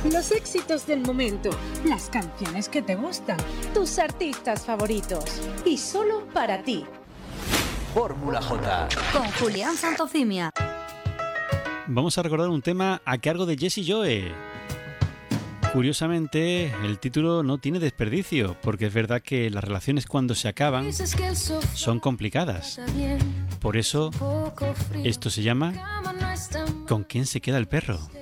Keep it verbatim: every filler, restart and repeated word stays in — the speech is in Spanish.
Los éxitos del momento, las canciones que te gustan, tus artistas favoritos y solo para ti. Fórmula J con Julián Santofimia. Vamos a recordar un tema a cargo de Jessie Joe. Curiosamente, el título no tiene desperdicio, porque es verdad que las relaciones cuando se acaban son complicadas. Por eso, esto se llama ¿Con quién se queda el perro?